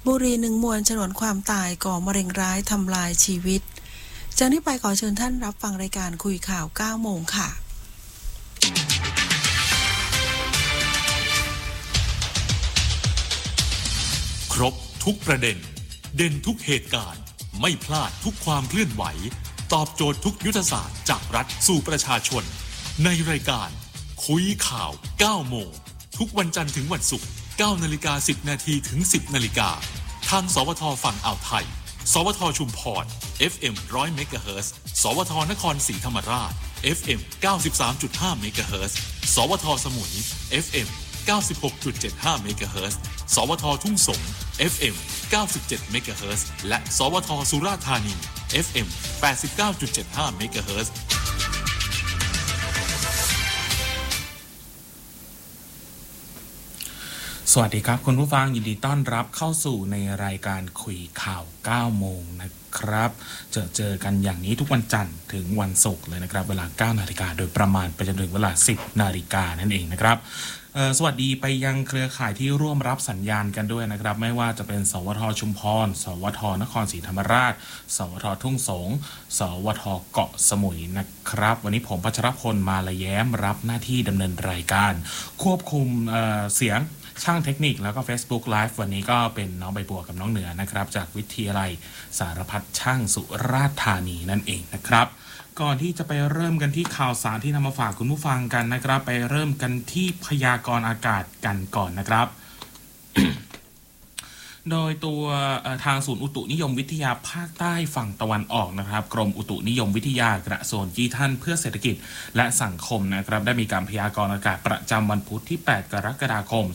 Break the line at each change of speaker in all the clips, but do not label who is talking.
บุรีหนึ่งมวลฉนวนความตายก่อมะเร็งร้ายทำลายชีวิตจากนี้ไปขอเชิญท่านรับฟังรายการคุยข่าว9 โมงค่ะ
ครบทุกประเด็นเด่นทุกเหตุการณ์ไม่พลาดทุกความเคลื่อนไหวตอบโจทย์ทุกยุทธศาสตร์จากรัฐสู่ประชาชนในรายการคุยข่าว9 โมงทุกวันจันทร์ถึงวันศุกร์ 9:10 นาทีถึง 10 นาฬิกาทางสวทฝั่งอ่าวไทยสวทชุมพร FM 100 เมกะเฮิรตซ์สวทนครศรีธรรมราช FM 93.5 เมกะเฮิรตซ์สวทสมุย FM 96.75 เมกะเฮิรตซ์สวททุ่งสง FM 97 เมกะเฮิรตซ์และสวทสุราษฎร์ธานี FM 89.75 เมกะเฮิรตซ์
สวัสดีครับคุณผู้ฟังยินดีต้อนรับเข้าสู่ในรายการคุยข่าว9 โมงนะครับเจอกันอย่างนี้ทุกวันจันทร์ถึงวันศุกร์เลยนะครับเวลา 9 นาฬิกาโดยประมาณไปจนถึงเวลา 10 นาฬิกานั่นเองนะครับสวัสดีไปยังเครือข่ายที่ร่วมรับสัญญาณกันด้วยนะครับไม่ว่าจะเป็นสวทชุมพรสวทนครศรีธรรมราชสวททุ่งสงสวทเกาะสมุยนะครับวันนี้ผมพัชรพลมาละแย้มรับหน้าที่ดำเนินรายการควบคุมเสียงช่างเทคนิคแล้วก็ Facebook Live วันนี้ก็เป็นน้องใบบัวกับน้องเหนือนะครับจากวิทยาลัยสารพัดช่างสุราษฎร์ธานีนั่นเองนะครับก่อนที่จะไปเริ่มกันที่ข่าวสารที่นำมาฝากคุณผู้ฟังกันนะครับไปเริ่มกันที่พยากรณ์อากาศกันก่อนนะครับ โดยตัวทางศูนย์อุตุนิยมวิทยาภาคใต้ฝั่งตะวันออกนะครับกรมอุตุนิยมวิทยากระทรวงดิจิทัลเพื่อเศรษฐกิจและสังคมนะครับได้มีการพยากรณ์อากาศประจำวันพุธที่ 8 กรกฎาคม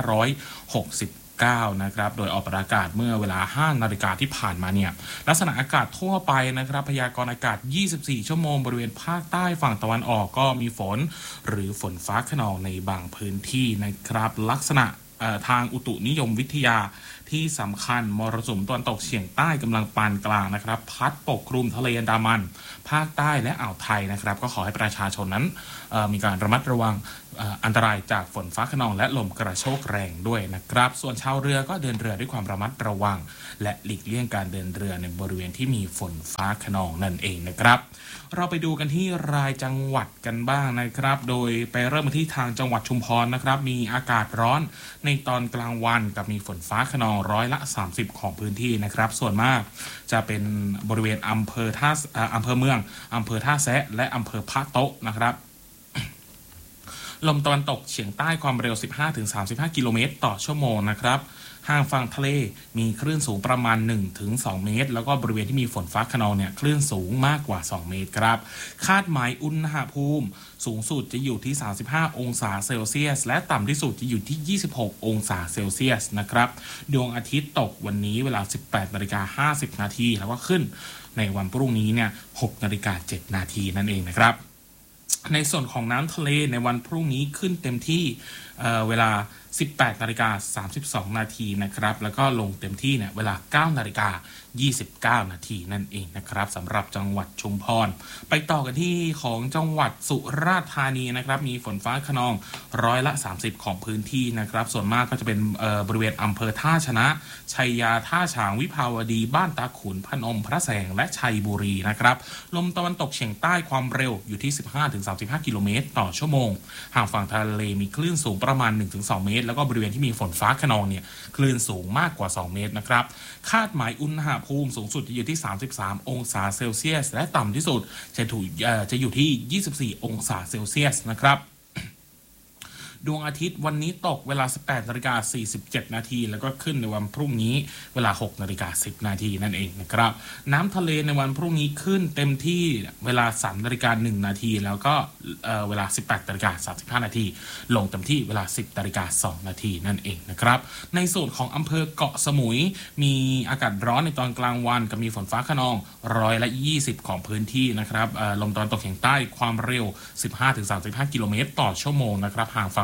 2569 นะครับโดยออกประกาศเมื่อเวลา 5 นาฬิกาที่ผ่านมาเนี่ยลักษณะอากาศทั่วไปนะครับพยากรณ์อากาศ 24 ชั่วโมงบริเวณภาคใต้ฝั่งตะวันออกก็มีฝนหรือฝนฟ้าคะนองในบางพื้นที่นะครับลักษณะทางอุตุนิยมวิทยาที่สำคัญมรสุมตะวันตกเฉียงใต้กำลังปานกลางนะครับพัดปกคลุมทะเลอันดามันภาคใต้และอ่าวไทยนะครับก็ขอให้ประชาชนนั้นมีการระมัดระวังอันตรายจากฝนฟ้าคะนองและลมกระโชกแรงด้วยนะครับส่วนชาวเรือก็เดินเรือด้วยความระมัดระวังและหลีกเลี่ยงการเดินเรือในบริเวณที่มีฝนฟ้าคะนองนั่นเองนะครับเราไปดูกันที่รายจังหวัดกันบ้างนะครับโดยไปเริ่มที่ทางจังหวัดชุมพรนะครับมีอากาศร้อนในตอนกลางวันกับมีฝนฟ้าคะนอง30%ของพื้นที่นะครับส่วนมากจะเป็นบริเวณอำเภอเมืองอำเภอท่าแซะและอำเภอพะโต๊ะนะครับลมตะวันตกเฉียงใต้ความเร็ว 15-35 กิโลเมตรต่อชั่วโมงนะครับห่างฝั่งทะเลมีคลื่นสูงประมาณ 1-2 เมตรแล้วก็บริเวณที่มีฝนฟ้าคะนองเนี่ยคลื่นสูงมากกว่า2 เมตรครับคาดหมายอุณหภูมิสูงสุดจะอยู่ที่35 องศาเซลเซียสและต่ำที่สุดจะอยู่ที่26 องศาเซลเซียสนะครับดวงอาทิตย์ตกวันนี้เวลา 18:50 นาทีแล้วก็ขึ้นในวันพรุ่งนี้เนี่ย6:07 นาทีนั่นเองนะครับในส่วนของน้ำทะเลในวันพรุ่งนี้ขึ้นเต็มที่เวลา 18:32 นาทีนะครับแล้วก็ลงเต็มที่เนี่ยเวลา 9:29 นาทีนั่นเองนะครับสำหรับจังหวัดชุมพรไปต่อกันที่ของจังหวัดสุราษฎร์ธานีนะครับมีฝนฟ้าคะนอง30%ของพื้นที่นะครับส่วนมากก็จะเป็นบริเวณอำเภอท่าชนะชัยยาท่าฉางวิภาวดีบ้านตาขุนพนมพระแสงและชัยบุรีนะครับลมตะวันตกเฉียงใต้ความเร็วอยู่ที่ 15-35 กิโลเมตรต่อชั่วโมงห่างฝั่งทะเลมีคลื่นสูงประมาณ 1-2 เมตรแล้วก็บริเวณที่มีฝนฟ้าคะนองเนี่ยคลื่นสูงมากกว่า 2 เมตรนะครับคาดหมายอุณหภูมิสูงสุดจะอยู่ที่ 33 องศาเซลเซียสและต่ำที่สุดจะอยู่ที่ 24 องศาเซลเซียสนะครับดวงอาทิตย์วันนี้ตกเวลา 18:47 นาทีแล้วก็ขึ้นในวันพรุ่งนี้เวลา 6:10 นาทีนั่นเองนะครับน้ำทะเลในวันพรุ่งนี้ขึ้นเต็มที่เวลา 3:01 นาทีแล้วก็เวลา 18:35 นาทีลงเต็มที่เวลา 10:02 นาทีนั่นเองนะครับในส่วนของอำเภอเกาะสมุยมีอากาศร้อนในตอนกลางวันกับมีฝนฟ้าคะนอง20%ของพื้นที่นะครับลมตะวันตกเฉียงใต้ความเร็ว 15-35 กิโลเมตรต่อชั่วโมงนะครับห่างฝั่ง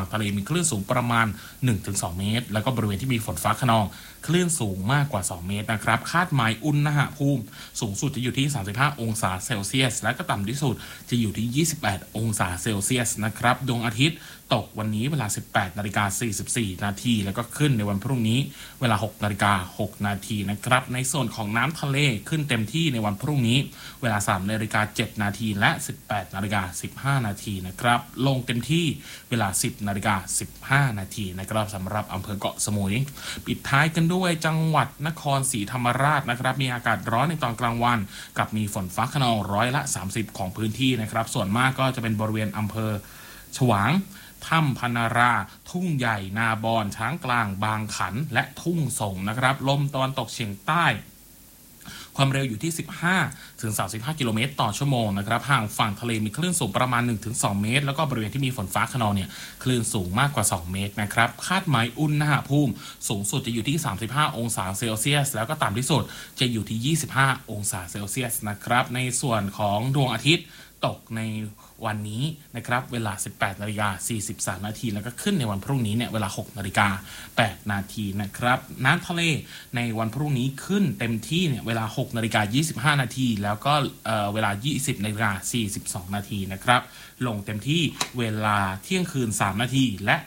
งทะเลมีคลื่นสูงประมาณ 1-2 เมตรแล้วก็บริเวณที่มีฝนฟ้าคะนองคลื่นสูงมากกว่า2เมตรนะครับคาดหมายอุณหภูมิสูงสุดจะอยู่ที่35องศาเซลเซียสและก็ต่ำที่สุดจะอยู่ที่28องศาเซลเซียสนะครับดวงอาทิตย์ตกวันนี้เวลา 18:44 นาทีแล้วก็ขึ้นในวันพรุ่งนี้เวลา 6:06 นาทีนะครับในส่วนของน้ำทะเลขึ้นเต็มที่ในวันพรุ่งนี้เวลา 3:07 นาทีและ 18:15 นาทีนะครับลงเต็มที่เวลา 10:15 นาทีนะครับสำหรับอำเภอเกาะสมุยปิดท้ายกันด้วยจังหวัดนครศรีธรรมราชนะครับมีอากาศร้อนในตอนกลางวันกับมีฝนฟ้าคะนอง30%ของพื้นที่นะครับส่วนมากก็จะเป็นบริเวณอำเภอฉวางถ้ำพนาราทุ่งใหญ่นาบอนช้างกลางบางขันและทุ่งส่งนะครับลมตะวันตกเฉียงใต้ความเร็วอยู่ที่ 15-35 กิโลเมตรต่อชั่วโมงนะครับห่างฝั่งทะเลมีคลื่นสูงประมาณ 1-2 เมตรแล้วก็บริเวณที่มีฝนฟ้าคะนองเนี่ยคลื่นสูงมากกว่า2เมตรนะครับคาดหมายอุณหภูมิสูงสุดจะอยู่ที่35องศาเซลเซียสแล้วก็ต่ำที่สุดจะอยู่ที่25องศาเซลเซียสนะครับในส่วนของดวงอาทิตย์ตกในวันนี้นะครับเวลา 18:43 นาทีแล้วก็ขึ้นในวันพรุ่งนี้เนี่ยเวลา 6:08 นาทีนะครับน้ำทะเลในวันพรุ่งนี้ขึ้นเต็มที่เนี่ยเวลา 6:25 นาทีแล้วก็เวลา 20:42 นาทีนะครับลงเต็มที่เวลาเที่ยงคืน3นาทีและ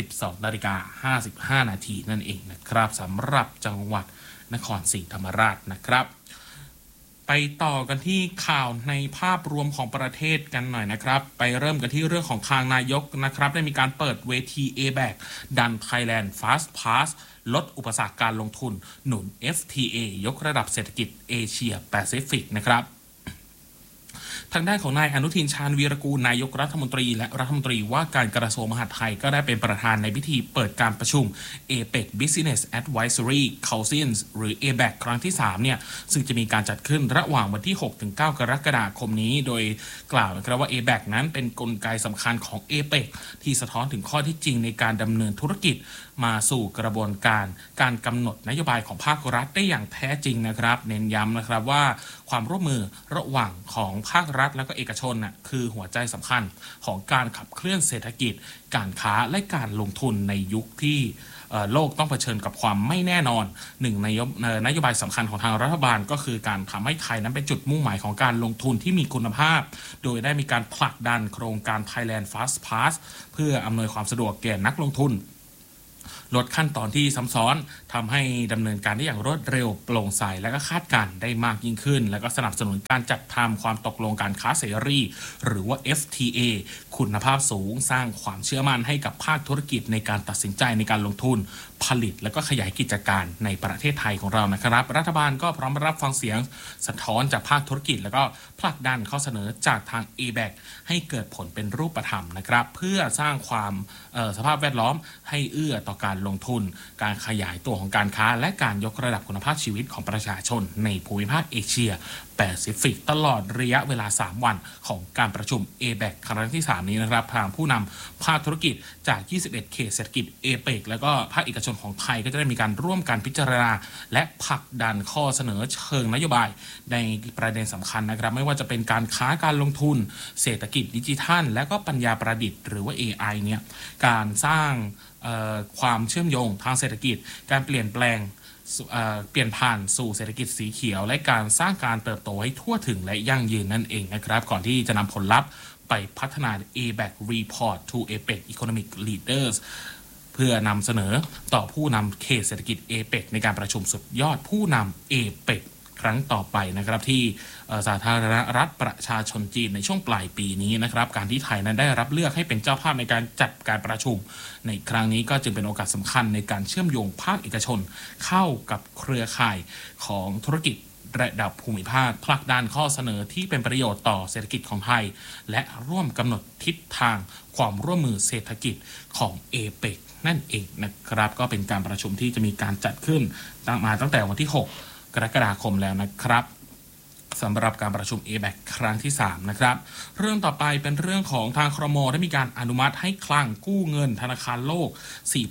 12:55 นาทีนั่นเองนะครับสำหรับจังหวัดนครศรีธรรมราชนะครับไปต่อกันที่ข่าวในภาพรวมของประเทศกันหน่อยนะครับไปเริ่มกันที่เรื่องของทางนายกนะครับได้มีการเปิดเวที ABAC ดัน Thailand Fast Pass ลดอุปสรรคการลงทุนหนุน FTA ยกระดับเศรษฐกิจเอเชียแปซิฟิกนะครับทางด้านของนายอนุทินชาญวีรกูลนายกรัฐมนตรีและรัฐมนตรีว่าการกระทรวงมหาดไทยก็ได้เป็นประธานในพิธีเปิดการประชุม APEC Business Advisory Councils หรือ ABAC ครั้งที่3เนี่ยซึ่งจะมีการจัดขึ้นระหว่างวันที่ 6-9 กรกฎาคมนี้โดยกล่าวนะครับว่า ABAC นั้นเป็นกลไกสำคัญของ APEC ที่สะท้อนถึงข้อที่จริงในการดำเนินธุรกิจมาสู่กระบวนการกำหนดนโยบายของภาครัฐได้อย่างแท้จริงนะครับเน้นย้ำนะครับว่าความร่วมมือระหว่างของภาครัฐและก็เอกชนน่ะคือหัวใจสำคัญของการขับเคลื่อนเศรษฐกิจการค้าและการลงทุนในยุคที่โลกต้องเผชิญกับความไม่แน่นอนหนึ่งในนโยบายสำคัญของทางรัฐบาลก็คือการทำให้ไทยนั้นเป็นจุดมุ่งหมายของการลงทุนที่มีคุณภาพโดยได้มีการผลักดันโครงการ Thailand Fast Pass เพื่ออำนวยความสะดวกแก่นักลงทุนลดขั้นตอนที่ซ้ำซ้อนทำให้ดำเนินการได้อย่างรวดเร็วโปร่งใสและก็คาดการณ์ได้มากยิ่งขึ้นและก็สนับสนุนการจัดทำความตกลงการค้าเสรีหรือว่า FTA คุณภาพสูงสร้างความเชื่อมั่นให้กับภาคธุรกิจในการตัดสินใจในการลงทุนผลิตและก็ขยายกิจการในประเทศไทยของเรานะครับรัฐบาลก็พร้อมรับฟังเสียงสะท้อนจากภาคธุรกิจแล้วก็ผลักดันข้อเสนอจากทาง ABAC ให้เกิดผลเป็นรูปธรรมนะครับเพื่อสร้างความสภาพแวดล้อมให้เอื้อต่อการลงทุนการขยายตัวของการค้าและการยกระดับคุณภาพชีวิตของประชาชนในภูมิภาคเอเชียแปซิฟิกตลอดระยะเวลา3วันของการประชุม ABAC ครั้งที่3นี้นะครับทางผู้นำภาคธุรกิจจาก21เขตเศรษฐกิจ APEC แล้วก็ภาคเอกชนของไทยก็จะได้มีการร่วมกันพิจารณาและผลักดันข้อเสนอเชิงนโยบายในประเด็นสำคัญนะครับไม่ว่าจะเป็นการค้าการลงทุนเศรษฐกิจดิจิทัลและก็ปัญญาประดิษฐ์หรือว่า AI เนี่ยการสร้างความเชื่อมโยงทางเศรษฐกิจการเปลี่ยนผ่านสู่เศรษฐกิจสีเขียวและการสร้างการเติบโตให้ทั่วถึงและยั่งยืนนั่นเองนะครับก่อนที่จะนำผลลัพธ์ไปพัฒนา ABAC Report to APEC Economic Leaders เพื่อนำเสนอต่อผู้นำเขตเศรษฐกิจ APEC ในการประชุมสุดยอดผู้นำ APEC ครั้งต่อไปนะครับที่สาธารณรัฐประชาชนจีนในช่วงปลายปีนี้นะครับการที่ไทยนั้นได้รับเลือกให้เป็นเจ้าภาพในการจัดการประชุมในครั้งนี้ก็จึงเป็นโอกาสสำคัญในการเชื่อมโยงภาคเอกชนเข้ากับเครือข่ายของธุรกิจระดับภูมิภาคผลักดันข้อเสนอที่เป็นประโยชน์ต่อเศรษฐกิจของไทยและร่วมกำหนดทิศทางความร่วมมือเศรษฐกิจของ APEC นั่นเองนะครับก็เป็นการประชุมที่จะมีการจัดขึ้นตั้งแต่วันที่6กรกฎาคมแล้วนะครับสำหรับการประชุม ABAC ครั้งที่3นะครับเรื่องต่อไปเป็นเรื่องของทางครม.ได้มีการอนุมัติให้คลังกู้เงินธนาคารโลก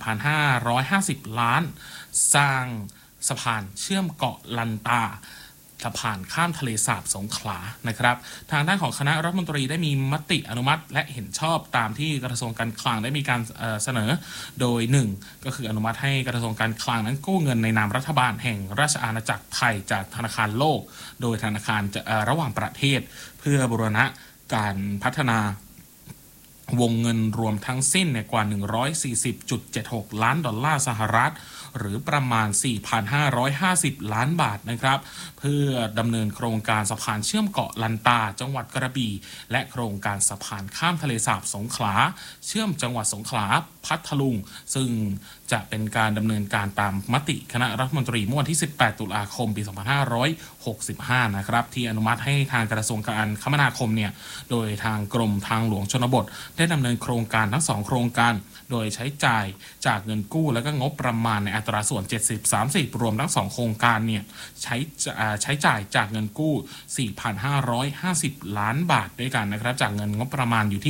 4,550 ล้านสร้างสะพานเชื่อมเกาะลันตาสะพานข้ามทะเลสาบสงขลานะครับทางด้านของคณะรัฐมนตรีได้มีมติอนุมัติและเห็นชอบตามที่กระทรวงการคลังได้มีการเสนอโดย1ก็คืออนุมัติให้กระทรวงการคลังนั้นกู้เงินในนามรัฐบาลแห่งราชอาณาจักรไทยจากธนาคารโลกโดยธนาคารระหว่างประเทศเพื่อบูรณะการพัฒนาวงเงินรวมทั้งสิ้นกว่า 140.76 ล้านดอลลาร์สหรัฐหรือประมาณ 4,550 ล้านบาทนะครับเพื่อดำเนินโครงการสะพานเชื่อมเกาะลันตาจังหวัดกระบี่และโครงการสะพานข้ามทะเลสาบสงขลาเชื่อมจังหวัดสงขลาพัทลุงซึ่งจะเป็นการดำเนินการตามมติคณะรัฐมนตรีเมื่อวันที่ 18 ตุลาคม ปี 2565 นะครับที่อนุมัติให้ทางกระทรวงการคมนาคมเนี่ยโดยทางกรมทางหลวงชนบทได้ดำเนินโครงการทั้ง2โครงการโดยใช้จ่ายจากเงินกู้และก็งบประมาณในอัตราส่วน 70-30 รวมทั้ง2โครงการเนี่ยใช้จ่ายจากเงินกู้ 4,550 ล้านบาทด้วยกันนะครับจากเงินงบประมาณอยู่ที่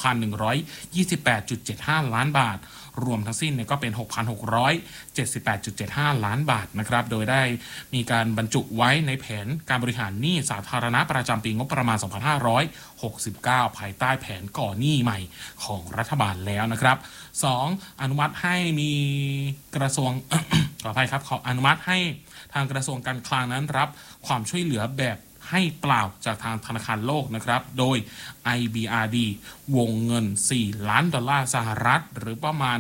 2,128.75 ล้านบาทรวมทั้งสิ้นเนี่ยก็เป็น 6,678.75 ล้านบาทนะครับโดยได้มีการบรรจุไว้ในแผนการบริหารหนี้สาธารณะประจำปีงบประมาณ 2569 ภายใต้แผนก่อหนี้ใหม่ของรัฐบาลแล้วนะครับ 2. อนุมัติให้มีกระทรวง ขออภัยครับขออนุมัติให้ทางกระทรวงการคลังนั้นรับความช่วยเหลือแบบให้เปล่าจากทางธนาคารโลกนะครับโดย IBRD วงเงิน 4 ล้านดอลลาร์สหรัฐหรือประมาณ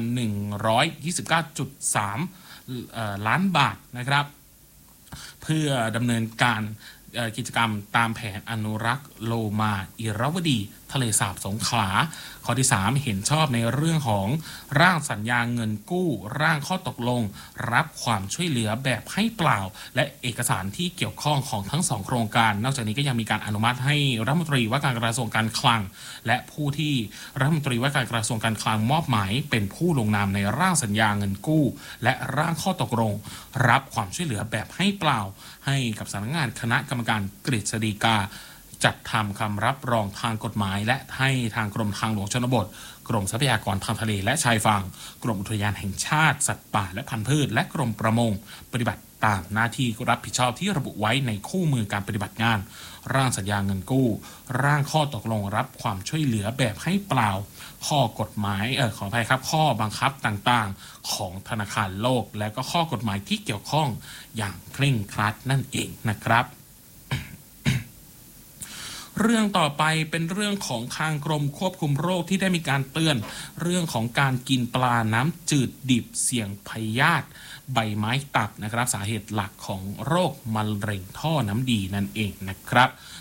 129.3 ล้านบาทนะครับเพื่อดำเนินการกิจกรรมตามแผนอนุรักษ์โลมาอิรวดีทะเลสาบสงขลาข้อที่ 3 เห็นชอบในเรื่องของร่างสัญญาเงินกู้ร่างข้อตกลงรับความช่วยเหลือแบบให้เปล่าและเอกสารที่เกี่ยวข้องของทั้ง2โครงการนอกจากนี้ก็ยังมีการอนุมัติให้รัฐมนตรีว่าการกระทรวงการคลังและผู้ที่รัฐมนตรีว่าการกระทรวงการคลังมอบหมายเป็นผู้ลงนามในร่างสัญญาเงินกู้และร่างข้อตกลงรับความช่วยเหลือแบบให้เปล่าให้กับสำนักงานคณะกรรมการกฤษฎีกาจัดทำคำรับรองทางกฎหมายและให้ทางกรมทางหลวงชนบทกรมทรัพยากรทางทะเลและชายฝั่งกรมอุทยานแห่งชาติสัตว์ป่าและพันธุ์พืชและกรมประมงปฏิบัติตามหน้าที่รับผิดชอบที่ระบุไว้ในคู่มือการปฏิบัติงานร่างสัญญาเงินกู้ร่างข้อตกลงรับความช่วยเหลือแบบให้เปล่าข้อกฎหมายขออภัยครับข้อบังคับต่างๆของธนาคารโลกและก็ข้อกฎหมายที่เกี่ยวข้องอย่างเคร่งครัดนั่นเองนะครับเรื่องต่อไปเป็นเรื่องของทางกรมควบคุมโรคที่ได้มีการเตือนเรื่องของการกินปลาน้ำจืดดิบเสี่ยงพยาธิใบไม้ตับนะครับสาเหตุหลักของโรคมะเร็งท่อน้ำดีนั่นเองนะครับ